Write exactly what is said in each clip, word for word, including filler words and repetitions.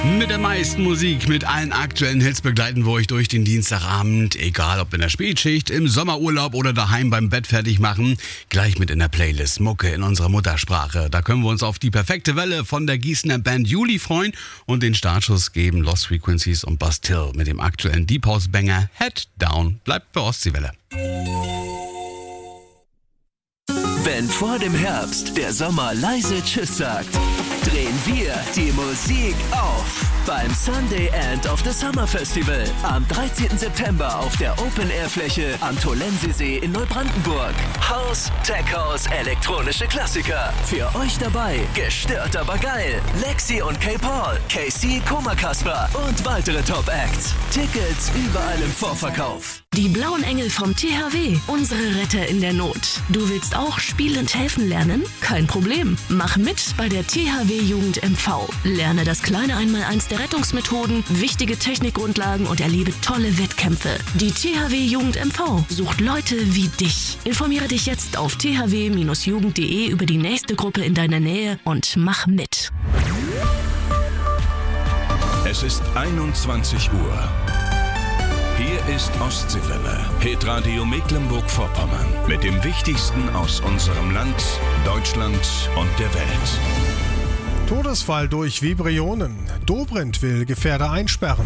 Mit der meisten Musik, mit allen aktuellen Hits begleiten wir euch durch den Dienstagabend. Egal ob in der Spätschicht, im Sommerurlaub oder daheim beim Bett fertig machen. Gleich mit in der Playlist Mucke in unserer Muttersprache. Da können wir uns auf die perfekte Welle von der Gießener Band Juli freuen. Und den Startschuss geben Lost Frequencies und Bastille mit dem aktuellen Deep House Banger Head Down. Bleibt bei Ostseewelle. Wenn vor dem Herbst der Sommer leise Tschüss sagt, drehen wir die Musik auf beim Sunday End of the Summer Festival am dreizehnten September auf der Open-Air-Fläche am Tolensesee in Neubrandenburg. House, Tech House, elektronische Klassiker. Für euch dabei gestört aber geil. Lexi und K-Paul, K C, Koma Kasper und weitere Top-Acts. Tickets überall im Vorverkauf. Die Blauen Engel vom T H W, unsere Retter in der Not. Du willst auch spielend helfen lernen? Kein Problem. Mach mit bei der T H W Jugend M V. Lerne das kleine Einmaleins der Rettungsmethoden, wichtige Technikgrundlagen und erlebe tolle Wettkämpfe. Die T H W Jugend M V sucht Leute wie dich. Informiere dich jetzt auf t h w Bindestrich jugend punkt d e über die nächste Gruppe in deiner Nähe und mach mit. Es ist einundzwanzig Uhr. Hier ist Ostseewelle, Hitradio Mecklenburg-Vorpommern. Mit dem Wichtigsten aus unserem Land, Deutschland und der Welt. Todesfall durch Vibrionen. Dobrindt will Gefährder einsperren.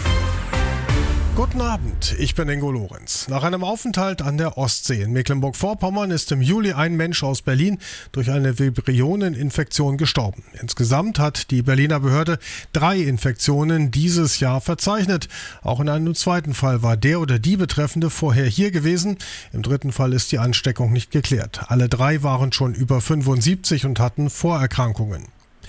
Guten Abend, ich bin Ingo Lorenz. Nach einem Aufenthalt an der Ostsee in Mecklenburg-Vorpommern ist im Juli ein Mensch aus Berlin durch eine Vibrioneninfektion gestorben. Insgesamt hat die Berliner Behörde drei Infektionen dieses Jahr verzeichnet. Auch in einem zweiten Fall war der oder die Betreffende vorher hier gewesen. Im dritten Fall ist die Ansteckung nicht geklärt. Alle drei waren schon über fünfundsiebzig und hatten Vorerkrankungen.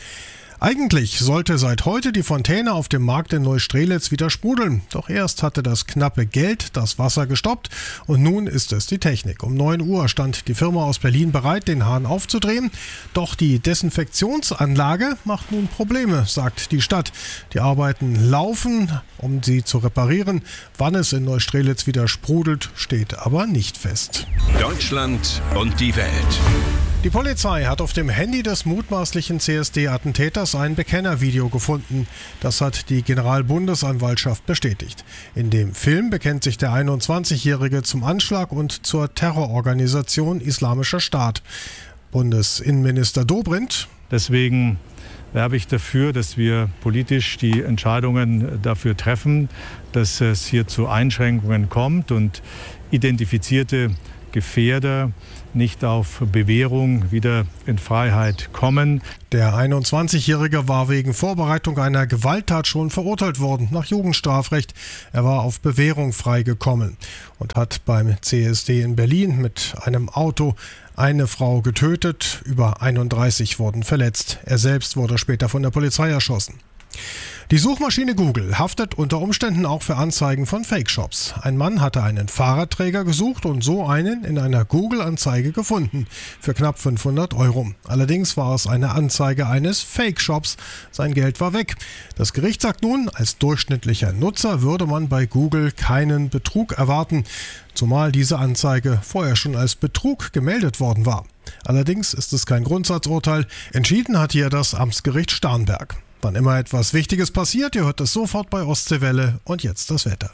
Eigentlich sollte seit heute die Fontäne auf dem Markt in Neustrelitz wieder sprudeln. Doch erst hatte das knappe Geld das Wasser gestoppt und nun ist es die Technik. Um neun Uhr stand die Firma aus Berlin bereit, den Hahn aufzudrehen. Doch die Desinfektionsanlage macht nun Probleme, sagt die Stadt. Die Arbeiten laufen, um sie zu reparieren. Wann es in Neustrelitz wieder sprudelt, steht aber nicht fest. Deutschland und die Welt. Die Polizei hat auf dem Handy des mutmaßlichen C S D-Attentäters ein Bekennervideo gefunden. Das hat die Generalbundesanwaltschaft bestätigt. In dem Film bekennt sich der einundzwanzigjährige zum Anschlag und zur Terrororganisation Islamischer Staat. Bundesinnenminister Dobrindt. Deswegen werbe ich dafür, dass wir politisch die Entscheidungen dafür treffen, dass es hier zu Einschränkungen kommt und identifizierte Gefährder nicht auf Bewährung wieder in Freiheit kommen. Der einundzwanzigjährige war wegen Vorbereitung einer Gewalttat schon verurteilt worden nach Jugendstrafrecht. Er war auf Bewährung freigekommen und hat beim C S D in Berlin mit einem Auto eine Frau getötet. Über einunddreißig wurden verletzt. Er selbst wurde später von der Polizei erschossen. Die Suchmaschine Google haftet unter Umständen auch für Anzeigen von Fake-Shops. Ein Mann hatte einen Fahrradträger gesucht und so einen in einer Google-Anzeige gefunden für knapp fünfhundert Euro. Allerdings war es eine Anzeige eines Fake-Shops. Sein Geld war weg. Das Gericht sagt nun, als durchschnittlicher Nutzer würde man bei Google keinen Betrug erwarten, zumal diese Anzeige vorher schon als Betrug gemeldet worden war. Allerdings ist es kein Grundsatzurteil. Entschieden hat hier das Amtsgericht Starnberg. Wann immer etwas Wichtiges passiert, ihr hört es sofort bei Ostseewelle. Und jetzt das Wetter.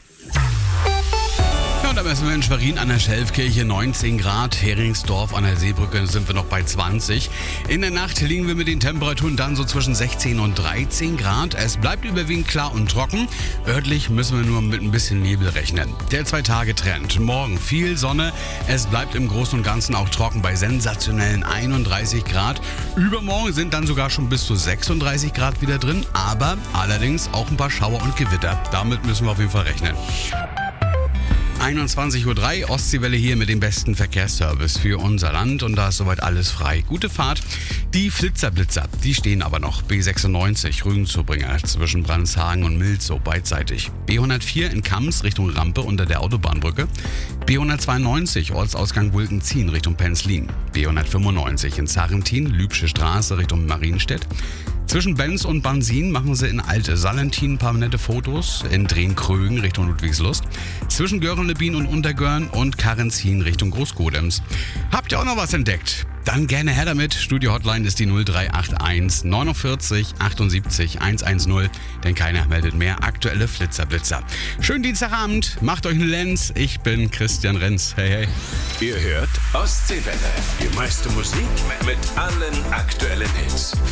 Ja, und da messen wir in Schwerin an der Schelfkirche neunzehn Grad. Heringsdorf an der Seebrücke sind wir noch bei zwanzig. In der Nacht liegen wir mit den Temperaturen dann so zwischen sechzehn und dreizehn Grad. Es bleibt überwiegend klar und trocken. Örtlich müssen wir nur mit ein bisschen Nebel rechnen. Der Zwei-Tage-Trend. Morgen viel Sonne. Es bleibt im Großen und Ganzen auch trocken bei sensationellen einunddreißig Grad. Übermorgen sind dann sogar schon bis zu sechsunddreißig Grad wieder drin. Aber allerdings auch ein paar Schauer und Gewitter. Damit müssen wir auf jeden Fall rechnen. einundzwanzig Uhr drei, Ostseewelle hier mit dem besten Verkehrsservice für unser Land und da ist soweit alles frei. Gute Fahrt. Die Flitzer-Blitzer, die stehen aber noch. B sechsundneunzig Rügenzubringer zwischen Brandshagen und Milzow beidseitig. B hundertvier in Kams Richtung Rampe unter der Autobahnbrücke. B hundertzweiundneunzig Ortsausgang Wulkenzien Richtung Penzlin. B hundertfünfundneunzig in Sarrentin, Lübsche Straße Richtung Marienstedt. Zwischen Benz und Bansin machen sie in Alte Salentin ein paar nette Fotos. In Drehn-Krögen Richtung Ludwigslust. Zwischen Görlen-Lebbin und Untergörn und Karrenzin Richtung Großgodems. Habt ihr auch noch was entdeckt? Dann gerne her damit. Studio-Hotline ist die null drei acht eins neunundvierzig achtundsiebzig hundertzehn, denn keiner meldet mehr aktuelle Flitzer-Blitzer. Schönen Dienstagabend, macht euch einen Lenz. Ich bin Christian Renz. Hey, hey. Ihr hört Ostseewelle. Die meiste Musik mit allen aktuellen Hits.